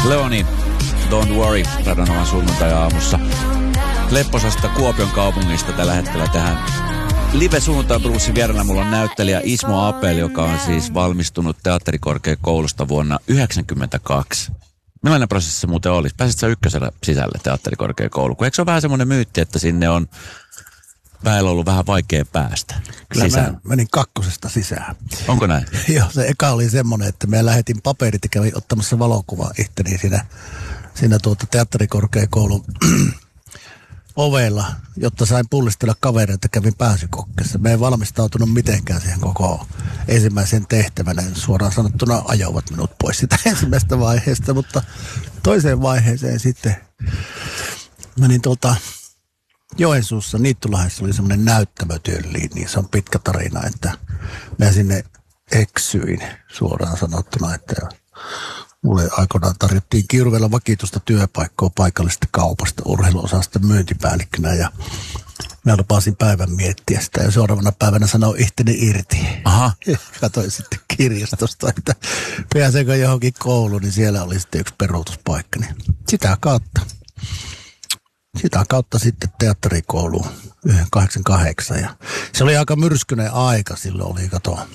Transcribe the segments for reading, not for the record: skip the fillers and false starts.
Leoni, Don't Worry, Radanovan sunnuntai-aamussa. Lepposasta Kuopion kaupungista tällä hetkellä tähän live sunnuntai bluesin vierellä. Mulla on näyttelijä Ismo Apel, joka on siis valmistunut teatterikorkeakoulusta vuonna 1992. Millainen prosessi se muuten olisi? Pääsit sä ykkösellä sisälle teatterikorkeakouluun? Eikö se ole vähän semmoinen myytti, että sinne on väellä ollut vähän vaikea päästä sisään? Kyllä mä menin kakkosesta sisään. Onko näin? Joo, se eka oli semmoinen, että me lähetin paperit ja kävin ottamassa valokuvaa itteni siinä teatterikorkeakoulun ovella, jotta sain pullistella kavereita, kävin pääsykokkeessa. Me ei valmistautunut mitenkään siihen koko ensimmäiseen tehtävänä. Suoraan sanottuna ajoivat minut pois sitä ensimmäistä vaiheesta, mutta toiseen vaiheeseen sitten menin Joensuussa, Niittulahdessa oli semmoinen näyttämötyyliin, niin se on pitkä tarina, että mä sinne eksyin suoraan sanottuna, että mulle aikoinaan tarjottiin Kirveellä vakituista työpaikkaa paikallisesta kaupasta urheiluosasta myyntipäällikkönä ja mä lupasin päivän miettiä sitä ja seuraavana päivänä sanoin ihteni irti. Aha. Katoin sitten kirjastosta, että pääseekö johonkin kouluun, niin siellä oli sitten yksi peruutuspaikka. Niin sitä kautta sitten teatterikouluun 1988 ja se oli aika myrskyinen aika, silloin oli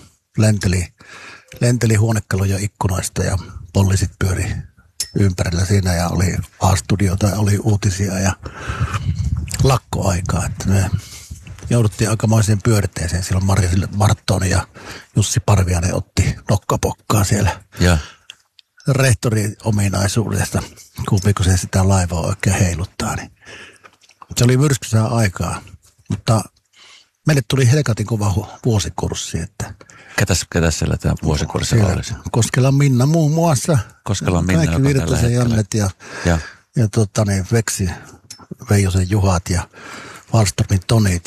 lenteli huonekaluja ikkunoista ja poliisit pyöri ympärillä siinä ja oli A-studiota ja oli uutisia ja lakkoaikaa, että me jouduttiin aikamoiseen pyörteeseen. Silloin Marttoni ja Jussi Parviainen otti nokkapokkaa siellä ja rehtorin ominaisuudesta, kumpiko se sitä laivaa oikein heiluttaa. Niin se oli myrskyisää aikaa, mutta meille tuli helkatin kova vuosikurssi, että Ketäs siellä tämä vuosikurssilla olisi? Koskelan Minna muun muassa. Koskelan Minna, kaikki Virtasen Jannet ja Veksi Veijosen Juhat ja Wallströmin Tonit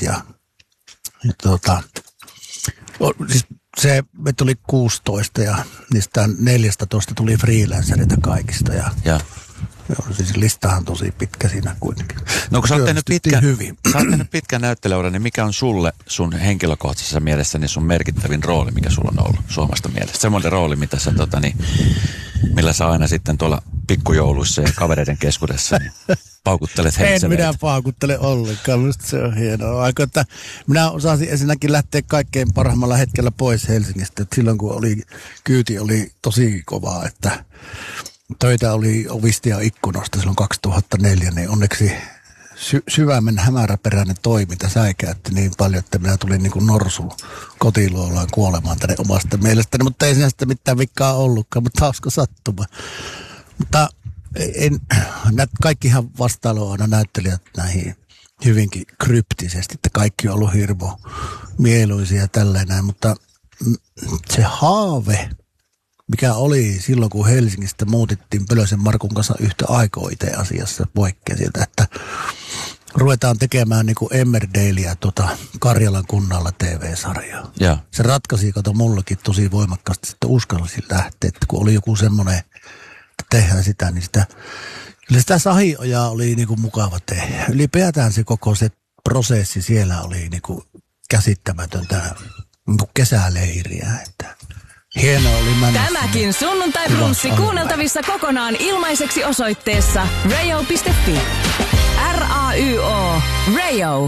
siis se me tuli 16 ja niistä 14 tuli freelancerita kaikista ja. Joo, siis listahan tosi pitkä siinä kuitenkin. No kun sä oot tehnyt pitkän näyttelijäuran, niin mikä on sulle sun henkilökohtaisessa mielessä niin sun merkittävin rooli, mikä sulla on ollut suomasta mielestä? Semmoinen rooli, mitä sä, millä sä aina sitten tuolla pikkujouluissa ja kavereiden keskuudessa niin paukuttelet heitseleitä. En minä paukuttele ollenkaan, minusta se on hienoa. Että minä osasin ensinnäkin lähteä kaikkein parhaimmalla hetkellä pois Helsingistä. Että silloin kun kyyti oli tosi kovaa, että töitä oli ovista ja ikkunoista silloin 2004, niin onneksi syvämmen hämäräperäinen toiminta säikäytti niin paljon, että minä tulin niin kuin norsu kotiluolaan kuolemaan tänne omasta mielestäni, mutta ei siinä sitä mitään vikkaa ollutkaan, mutta hauska sattuma. Mutta kaikkihan vastailu aina näyttelijät näihin hyvinkin kryptisesti, että kaikki on ollut hirvo mieluisia ja tällainen, mutta se haave, mikä oli silloin, kun Helsingistä muutettiin Pölösen Markun kanssa yhtä aikaa itse asiassa poikkea sieltä, että ruvetaan tekemään niin kuin Emmerdalea Karjalan kunnalla TV-sarjaa. Ja. Se ratkaisi, mullakin tosi voimakkaasti, että uskallisin lähteä, että kun oli joku semmoinen, että tehdään sitä, niin sitä sahiojaa oli niin kuin mukava tehdä. Ylipäätään se koko se prosessi siellä oli niin kuin käsittämätöntä niin kuin kesäleiriä, että hienoa oli mennä. Tämäkin sunnuntai-brunssi kuunneltavissa kokonaan ilmaiseksi osoitteessa rayo.fi. RAYO. Rayo.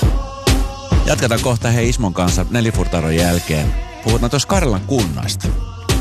Jatketaan kohta Ismon kanssa Nelifurtaron jälkeen. Puhutaan tuossa Karjalan kunnasta.